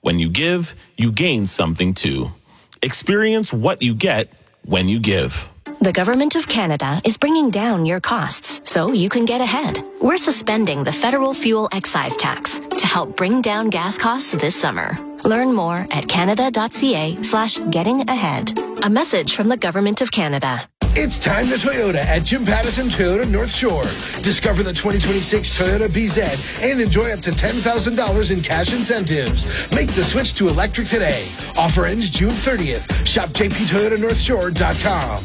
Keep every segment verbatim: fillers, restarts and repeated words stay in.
When you give, you gain something too. Experience what you get when you give. The Government of Canada is bringing down your costs so you can get ahead. We're suspending the federal fuel excise tax to help bring down gas costs this summer. Learn more at canada.ca slash getting ahead. A message from the Government of Canada. It's time to Toyota at Jim Pattison Toyota North Shore. Discover the twenty twenty-six Toyota B Z and enjoy up to ten thousand dollars in cash incentives. Make the switch to electric today. Offer ends June thirtieth. Shop j p toyota north shore dot com.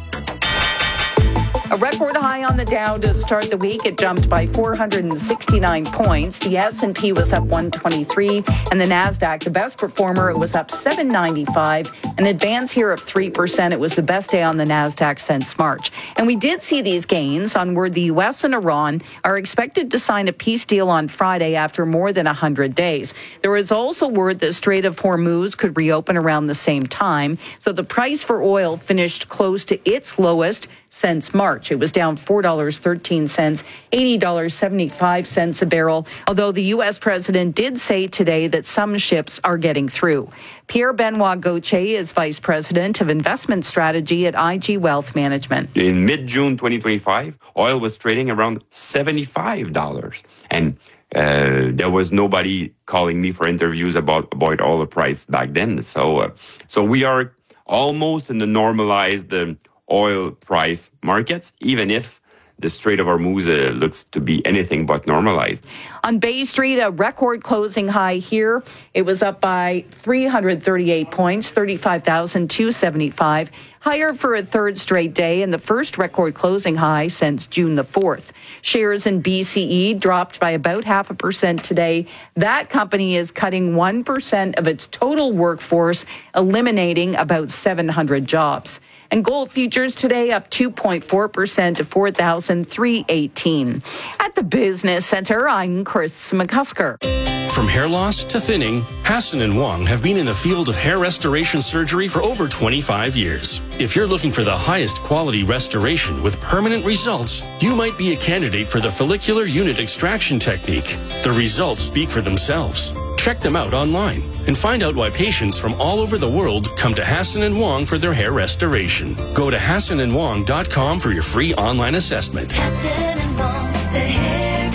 A record high on the Dow to start the week. It jumped by four hundred sixty-nine points. The S and P was up one twenty-three, and the NASDAQ, the best performer, it was up seven ninety-five. An advance here of three percent. It was the best day on the NASDAQ since March. And we did see these gains on word the U S and Iran are expected to sign a peace deal on Friday after more than one hundred days. There is also word the Strait of Hormuz could reopen around the same time. So the price for oil finished close to its lowest since March. It was down four dollars and thirteen cents, eighty dollars and seventy-five cents a barrel, although the U S president did say today that some ships are getting through. Pierre-Benoit Gauthier is Vice President of Investment Strategy at I G Wealth Management. In mid-June twenty twenty-five, oil was trading around seventy-five dollars. And uh, there was nobody calling me for interviews about, about oil the price back then. So, uh, so we are almost in the normalized uh, oil price markets, even if the Strait of Hormuz uh, looks to be anything but normalized. On Bay Street, a record closing high here. It was up by three hundred thirty-eight points, thirty-five thousand two hundred seventy-five. Higher for a third straight day and the first record closing high since June the fourth. Shares in B C E dropped by about half a percent today. That company is cutting one percent of its total workforce, eliminating about seven hundred jobs. And gold futures today up two point four percent to four thousand three hundred eighteen. At the Business Center, I'm Chris McCusker. From hair loss to thinning, Hassan and Wong have been in the field of hair restoration surgery for over twenty-five years. If you're looking for the highest quality restoration with permanent results, you might be a candidate for the follicular unit extraction technique. The results speak for themselves. Check them out online and find out why patients from all over the world come to Hassan and Wong for their hair restoration. Go to hassan and wong dot com for your free online assessment. Hassan and Wong, the hair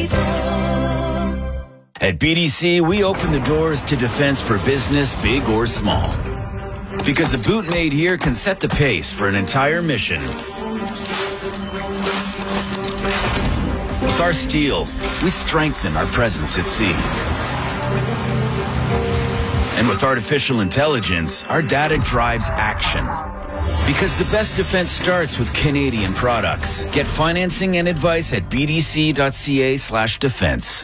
people. At B D C, we open the doors to defense for business, big or small. Because a boot made here can set the pace for an entire mission. With our steel, we strengthen our presence at sea. And with artificial intelligence, our data drives action. Because the best defense starts with Canadian products. Get financing and advice at b d c dot c a slash defense.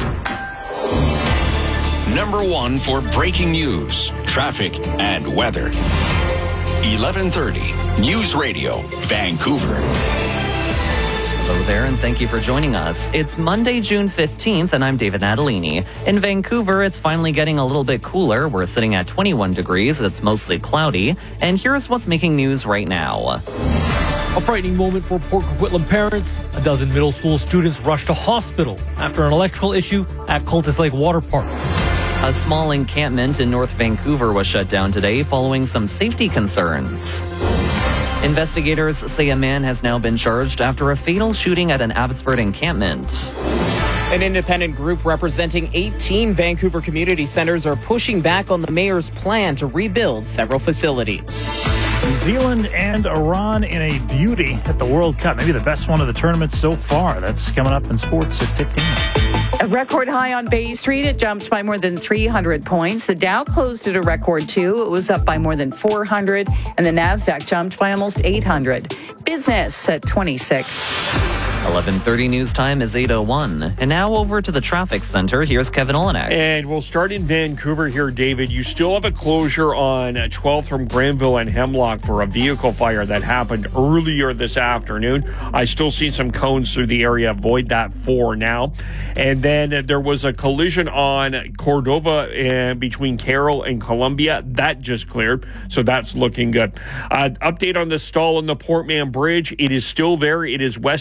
Number one for breaking news, traffic, and weather. eleven thirty News Radio, Vancouver. Hello there, and thank you for joining us. It's Monday, June fifteenth, and I'm David Natalini. In Vancouver, it's finally getting a little bit cooler. We're sitting at twenty-one degrees. It's mostly cloudy. And here's what's making news right now. A frightening moment for Port Coquitlam parents. A dozen middle school students rushed to hospital after an electrical issue at Cultus Lake Water Park. A small encampment in North Vancouver was shut down today following some safety concerns. Investigators say a man has now been charged after a fatal shooting at an Abbotsford encampment. An independent group representing eighteen Vancouver community centers are pushing back on the mayor's plan to rebuild several facilities. New Zealand and Iran in a beauty at the World Cup. Maybe the best one of the tournament so far. That's coming up in sports at fifteen. A record high on Bay Street. It jumped by more than three hundred points. The Dow closed at a record two. It was up by more than four hundred. And the NASDAQ jumped by almost eight hundred. Business at twenty-six. eleven thirty news time is eight oh one. And now over to the traffic center. Here's Kevin Olenek. And we'll start in Vancouver here, David. You still have a closure on twelfth from Granville and Hemlock for a vehicle fire that happened earlier this afternoon. I still see some cones through the area. Avoid that for now. And then there was a collision on Cordova uh, between Carroll and Columbia. That just cleared, so that's looking good. Uh, update on the stall on the Port Mann Bridge. It is still there. It is westbound. It's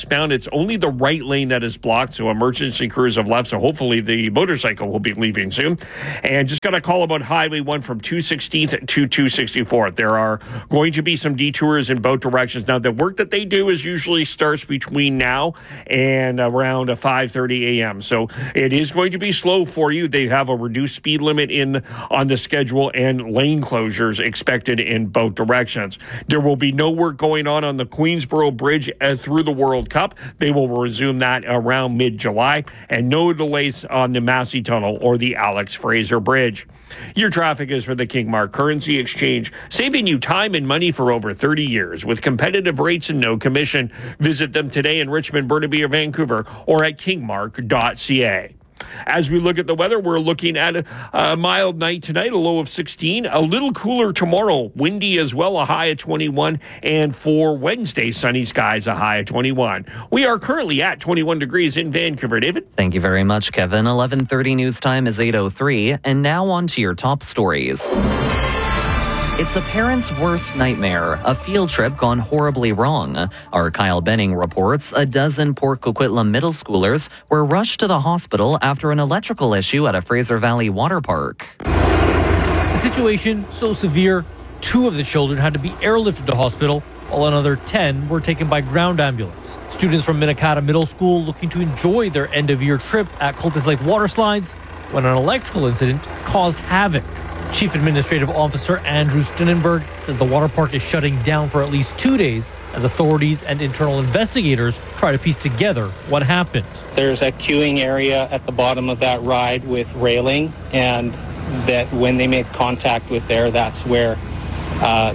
only the right lane that is blocked, so emergency crews have left, so hopefully the motorcycle will be leaving soon. And just got a call about Highway one from two sixteenth to two sixty-fourth. There are going to be some detours in both directions. Now, the work that they do is usually starts between now and around five thirty a.m., so it is going to be slow for you. They have a reduced speed limit in on the schedule and lane closures expected in both directions. There will be no work going on on the Queensboro Bridge uh, through the World Cup. They will resume that around mid-July, and no delays on the Massey Tunnel or the Alex Fraser Bridge. Your traffic is for the Kingmark Currency Exchange, saving you time and money for over thirty years with competitive rates and no commission. Visit them today in Richmond, Burnaby, or Vancouver, or at kingmark dot c a. As we look at the weather, we're looking at a, a mild night tonight, a low of sixteen, a little cooler tomorrow, windy as well, a high of twenty-one, and for Wednesday, sunny skies, a high of twenty-one. We are currently at twenty-one degrees in Vancouver. David? Thank you very much, Kevin. eleven thirty news time is eight oh three, and now on to your top stories. It's a parent's worst nightmare, a field trip gone horribly wrong. Our Kyle Benning reports a dozen Port Coquitlam middle schoolers were rushed to the hospital after an electrical issue at a Fraser Valley water park. The situation so severe, two of the children had to be airlifted to hospital, while another ten were taken by ground ambulance. Students from Minnekata Middle School looking to enjoy their end-of-year trip at Cultus Lake water slides when an electrical incident caused havoc. Chief Administrative Officer Andrew Stinnenberg says the water park is shutting down for at least two days as authorities and internal investigators try to piece together what happened. There's a queuing area at the bottom of that ride with railing, and that when they made contact with there, that's where uh,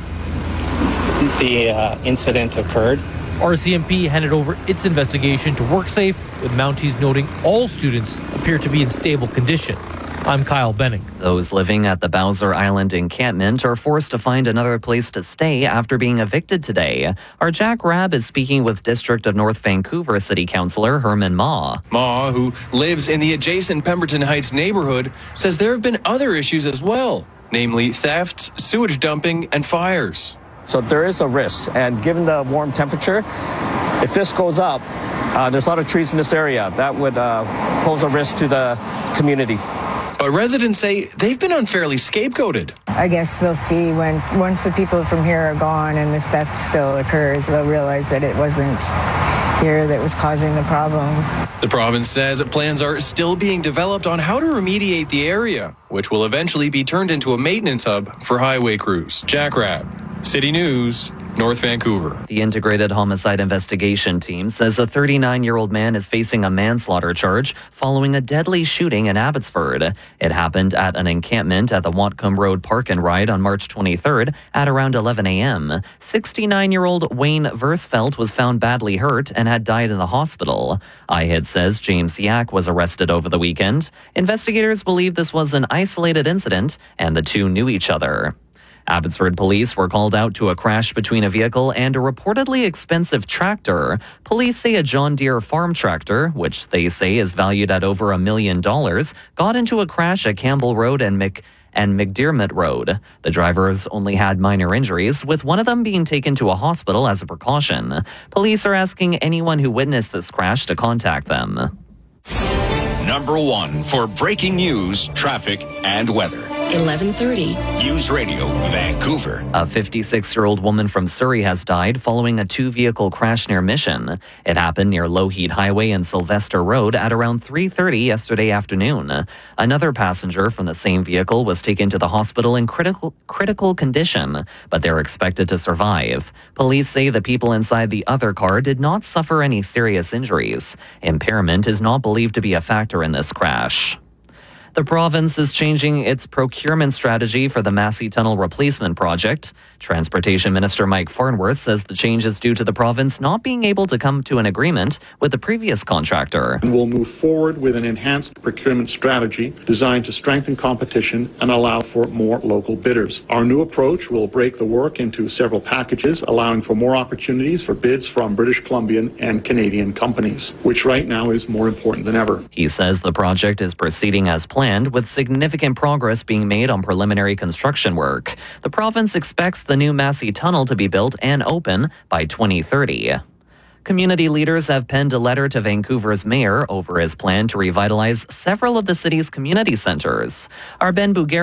the uh, incident occurred. R C M P handed over its investigation to WorkSafe, with Mounties noting all students appear to be in stable condition. I'm Kyle Benning. Those living at the Bowser Island encampment are forced to find another place to stay after being evicted today. Our Jack Rabb is speaking with District of North Vancouver City Councillor Herman Ma. Ma, who lives in the adjacent Pemberton Heights neighborhood, says there have been other issues as well, namely thefts, sewage dumping, and fires. So there is a risk, and given the warm temperature, if this goes up, uh, there's a lot of trees in this area. That would uh, pose a risk to the community. But residents say they've been unfairly scapegoated. I guess they'll see when, once the people from here are gone and the theft still occurs, they'll realize that it wasn't here that was causing the problem. The province says plans are still being developed on how to remediate the area, which will eventually be turned into a maintenance hub for highway crews. Jack Rabb, City News, North Vancouver. The Integrated Homicide Investigation Team says a thirty-nine-year-old man is facing a manslaughter charge following a deadly shooting in Abbotsford. It happened at an encampment at the Whatcom Road Park and Ride on March twenty-third at around eleven a.m. sixty-nine-year-old Wayne Versfeld was found badly hurt and had died in the hospital. I H I D says James Yak was arrested over the weekend. Investigators believe this was an isolated incident and the two knew each other. Abbotsford police were called out to a crash between a vehicle and a reportedly expensive tractor. Police say a John Deere farm tractor, which they say is valued at over a million dollars, got into a crash at Campbell Road and Mc and McDermott Road. The drivers only had minor injuries, with one of them being taken to a hospital as a precaution. Police are asking anyone who witnessed this crash to contact them. Number one for breaking news, traffic, and weather. eleven thirty. News Radio, Vancouver. A fifty-six-year-old woman from Surrey has died following a two-vehicle crash near Mission. It happened near Lougheed Highway and Sylvester Road at around three thirty yesterday afternoon. Another passenger from the same vehicle was taken to the hospital in critical critical condition, but they're expected to survive. Police say the people inside the other car did not suffer any serious injuries. Impairment is not believed to be a factor in this crash. The province is changing its procurement strategy for the Massey Tunnel replacement project. Transportation Minister Mike Farnworth says the change is due to the province not being able to come to an agreement with the previous contractor. We'll move forward with an enhanced procurement strategy designed to strengthen competition and allow for more local bidders. Our new approach will break the work into several packages, allowing for more opportunities for bids from British Columbian and Canadian companies, which right now is more important than ever. He says the project is proceeding as planned, with significant progress being made on preliminary construction work. The province expects the new Massey Tunnel to be built and open by twenty thirty. Community leaders have penned a letter to Vancouver's mayor over his plan to revitalize several of the city's community centers. Our Ben Bouguer